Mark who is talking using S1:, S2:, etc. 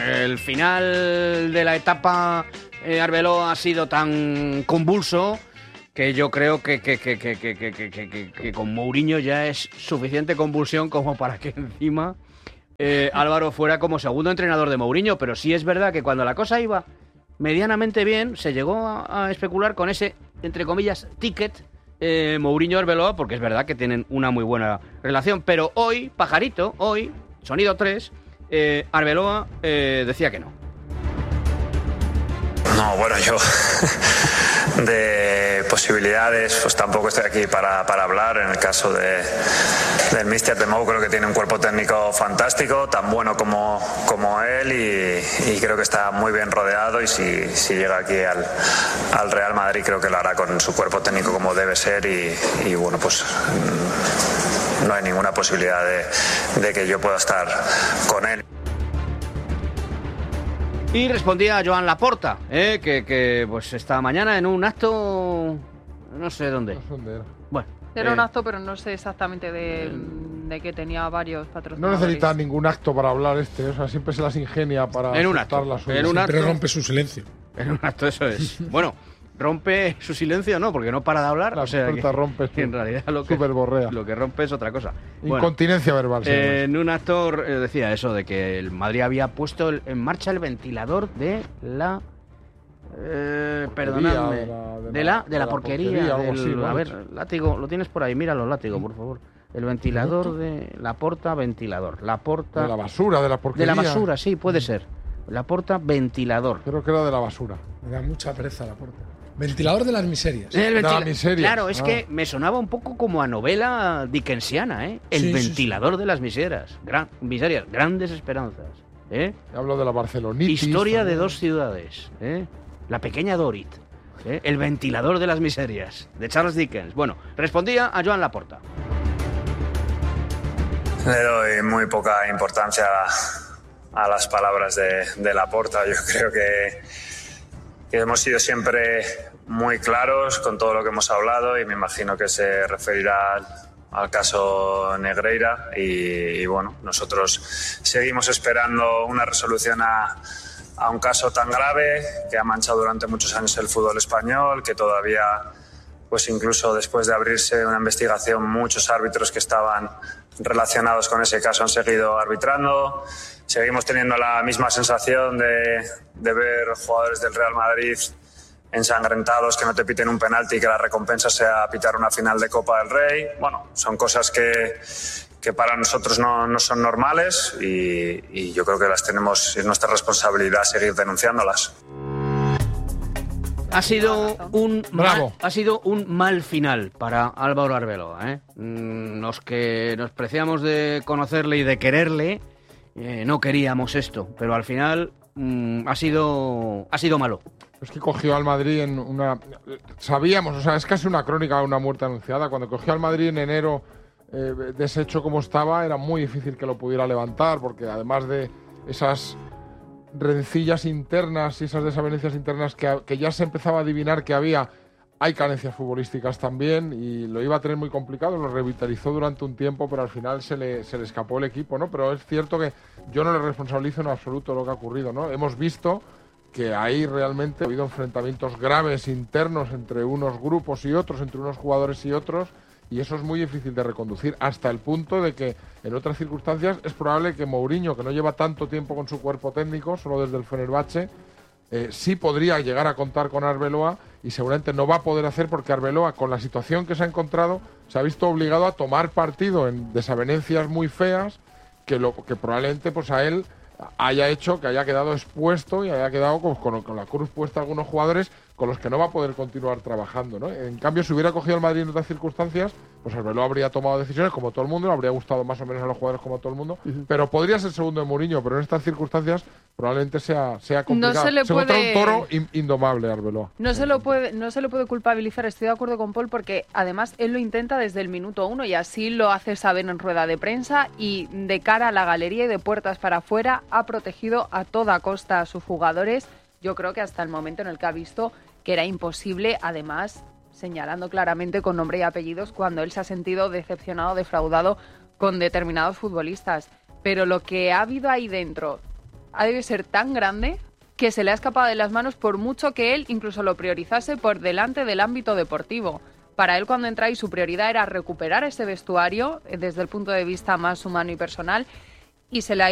S1: El final de la etapa Arbeloa ha sido tan convulso que yo creo que con Mourinho ya es suficiente convulsión como para que encima Álvaro fuera como segundo entrenador de Mourinho. Pero sí es verdad que cuando la cosa iba medianamente bien, se llegó a especular con ese, entre comillas, ticket Mourinho-Arbeloa, porque es verdad que tienen una muy buena relación. Pero hoy, pajarito, hoy, sonido 3, Arbeloa decía que no.
S2: No, bueno, yo de posibilidades pues tampoco estoy aquí para hablar. En el caso del míster de Mou, creo que tiene un cuerpo técnico fantástico, tan bueno como él, y creo que está muy bien rodeado, y si llega aquí al Real Madrid creo que lo hará con su cuerpo técnico como debe ser, y bueno, pues no hay ninguna posibilidad de que yo pueda estar con él.
S1: Y respondía a Joan Laporta, que pues esta mañana en un acto, no sé dónde.
S3: No sé dónde era.
S1: Bueno,
S4: era un acto, pero no sé exactamente de que tenía varios patrocinadores.
S3: No necesita ningún acto para hablar o sea, siempre se las ingenia para
S1: en un acto,
S3: la suya.
S5: Siempre rompe su silencio.
S1: En un acto, eso es. Bueno, rompe su silencio, no, porque no para de hablar.
S3: La puerta rompe,
S1: en realidad lo que rompe es otra cosa.
S3: Incontinencia verbal.
S1: En un acto decía eso, de que el Madrid había puesto en marcha el ventilador de la... perdonadme. De la porquería. A ver, látigo, lo tienes por ahí, míralo, látigo, por favor. El ventilador de Laporta, ventilador. Laporta...
S3: De la basura, de la porquería.
S1: De la basura, sí, puede ser. Laporta, ventilador.
S3: Creo que era de la basura.
S5: Me da mucha pereza Laporta. Ventilador de las miserias.
S3: De la miseria.
S1: Claro, es que me sonaba un poco como a novela dickensiana, ¿eh? El ventilador de las miserias. Miserias, grandes esperanzas.
S3: Hablo de la Barcelonitis.
S1: Historia de dos ciudades. La pequeña Dorit. El ventilador de las miserias. De Charles Dickens. Bueno, respondía a Joan Laporta.
S2: Le doy muy poca importancia a las palabras de Laporta. Yo creo que hemos sido siempre muy claros con todo lo que hemos hablado, y me imagino que se referirá al caso Negreira, y bueno, nosotros seguimos esperando una resolución a un caso tan grave que ha manchado durante muchos años el fútbol español, que todavía, pues incluso después de abrirse una investigación, muchos árbitros que estaban relacionados con ese caso han seguido arbitrando. Seguimos teniendo la misma sensación de ver jugadores del Real Madrid ensangrentados, que no te piten un penalti y que la recompensa sea pitar una final de Copa del Rey. Bueno, son cosas que para nosotros no son normales, y yo creo que las tenemos, es nuestra responsabilidad seguir denunciándolas.
S1: Ha sido un mal final para Álvaro Arbeloa, Los que nos preciamos de conocerle y de quererle, no queríamos esto, pero al final ha sido malo.
S3: Es que cogió al Madrid en una... Sabíamos, o sea, es casi una crónica de una muerte anunciada. Cuando cogió al Madrid en enero, deshecho como estaba, era muy difícil que lo pudiera levantar, porque además de esas rencillas internas y esas desavenencias internas que ya se empezaba a adivinar que había, hay carencias futbolísticas también, y lo iba a tener muy complicado. Lo revitalizó durante un tiempo, pero al final se le escapó el equipo, ¿no? Pero es cierto que yo no le responsabilizo en absoluto lo que ha ocurrido, ¿no? Hemos visto que ahí realmente ha habido enfrentamientos graves internos entre unos grupos y otros, entre unos jugadores y otros, y eso es muy difícil de reconducir, hasta el punto de que en otras circunstancias es probable que Mourinho, que no lleva tanto tiempo con su cuerpo técnico, solo desde el Fenerbahce, sí podría llegar a contar con Arbeloa, y seguramente no va a poder hacer, porque Arbeloa, con la situación que se ha encontrado, se ha visto obligado a tomar partido en desavenencias muy feas, que probablemente pues a él haya hecho que haya quedado expuesto y haya quedado con la cruz puesta a algunos jugadores con los que no va a poder continuar trabajando, ¿no? En cambio, si hubiera cogido al Madrid en otras circunstancias, pues Arbeloa habría tomado decisiones como todo el mundo, le habría gustado más o menos a los jugadores como todo el mundo, pero podría ser segundo de Mourinho, pero en estas circunstancias probablemente sea complicado.
S4: No se le puede...
S3: encontró un toro indomable, Arbeloa.
S4: No se lo puede culpabilizar, estoy de acuerdo con Paul, porque además él lo intenta desde el minuto 1 y así lo hace saber en rueda de prensa, y de cara a la galería y de puertas para afuera ha protegido a toda costa a sus jugadores. Yo creo que hasta el momento en el que ha visto que era imposible, además señalando claramente con nombre y apellidos cuando él se ha sentido decepcionado, defraudado con determinados futbolistas. Pero lo que ha habido ahí dentro, ha debido ser tan grande que se le ha escapado de las manos, por mucho que él incluso lo priorizase por delante del ámbito deportivo. Para él, cuando entra ahí, su prioridad era recuperar ese vestuario desde el punto de vista más humano y personal, y se le ha